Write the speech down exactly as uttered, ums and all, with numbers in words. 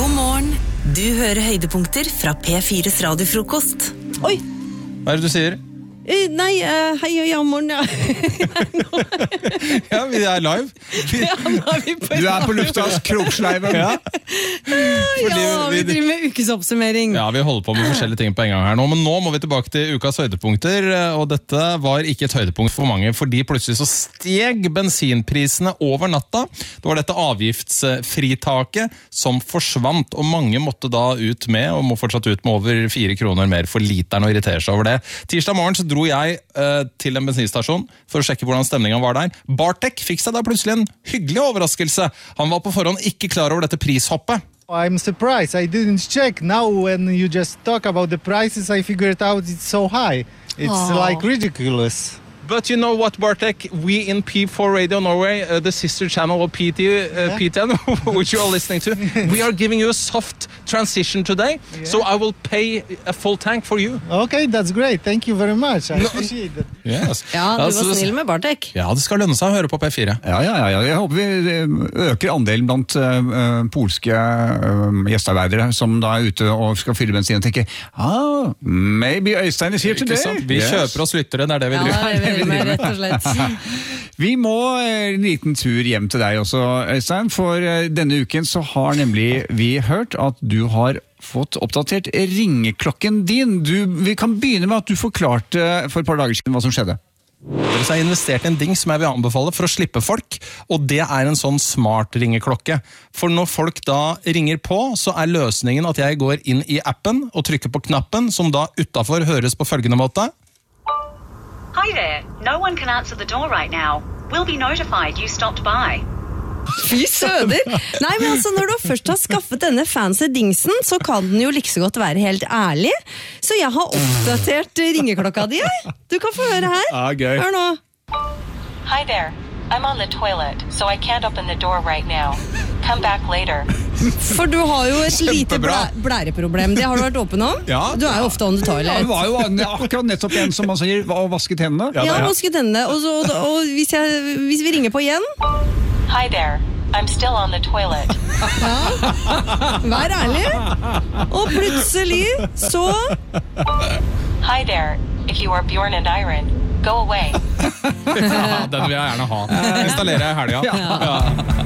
God morgen. Du hører høydepunkter fra P fires radiofrokost. Oi! Hva er det du sier? Eh, nei, uh, hei og ja, morgen, ja. Ja, vi er live. Vi... Ja, nå er vi på... Du er på luftas kroksleiven. Ja. Fordi ja, vi driver med ukesoppsummering. Ja, vi holder på med forskjellige ting på en gang her nå, men nå må vi tilbake til ukas høydepunkter, og dette var ikke et høydepunkt for mange, fordi plutselig så steg bensinprisene over natta. Det var dette avgiftsfritaket som forsvant, og mange måtte da ut med, og må fortsatt ut med over fire kroner mer for literen og irritere seg over det. Tirsdag morgen så dro jeg uh, til en bensinstasjon for å sjekke hvordan stemningen var der. Bartek fikk seg da plutselig en hyggelig overraskelse. Han var på forhånd ikke klar over dette prishoppet. I'm surprised. I didn't check. Now when you just talk about the prices, I figured out it's so high. It's Aww. like ridiculous. But you know what, Bartek? We in P four Radio Norway, uh, the sister channel of P T, uh, Yeah. P ten, which you are listening to, we are giving you a soft transition today, Yeah. so I will pay a full tank for you. Okay, that's great. Thank you very much. I No. appreciate that. Yes. Ja, du Altså, var snill med Bartek. Ja, det skal lønne seg å høre på P fire. Ja, ja, ja, ja. Jeg håper vi eh, øker andelen blant uh, polske uh, gjestearbeidere som da er ute og skal fylle bensin og tenker, ah, maybe Øystein is here Ikke today. sant? Vi Yes. kjøper oss lyttere, det er det vi Ja, driver. det er vi med, rett og slett. Vi må eh, en liten tur hjem til deg også, Øystein, for eh, denne uken så har nemlig vi hørt at du har fått oppdatert ringeklokken din. Du, vi kan begynne med at du forklarte for et par dager siden hva som skjedde. Dere har investert i en ding som jeg vil anbefale for å slippe folk, og det er en sånn smart ringeklokke. For når folk da ringer på, så er løsningen at jeg går inn i appen og trykker på knappen, som da utenfor høres på følgende måte. Hi there. No one can answer the door right now. We'll be notified you stopped by. Fy søder! Nei, men altså, når du først har skaffet denne fancy dingsen, så kan den jo like så godt være helt ærlig. Så jeg har oppdatert ringeklokka di, jeg. Du kan få høre her. Ja, gøy. Hør nå. Hi there. I'm on the toilet, so I can't open the door right now. Come back later. For du har jo et lite blæ Kjempebra. blæreproblem. Det har du vært åpen om? Ja. Du er jo ofte on the Ja, det toilet. var jo akkurat nettopp en som man sier, å vaske tennene. Ja, vaske tennene. Og, så, og hvis, jeg, hvis vi ringer på igjen, Hi there. I'm still on the toilet. vær ærlig. Og plutselig så... Hi there. If you are Bjorn and Iron, go away. Ja, den vil jeg gjerne ha. Installerer jeg i helga. Ja.